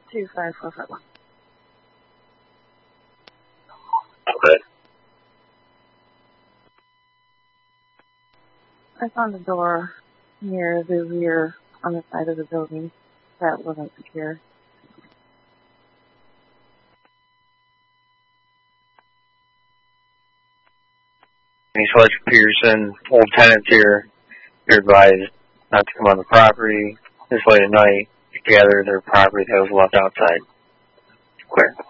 25451. Okay. I found a door near the rear on the side of the building that wasn't secure. Fletcher Peterson, old tenants here, you're advised not to come on the property this late at night to gather their property that was left outside. Clear.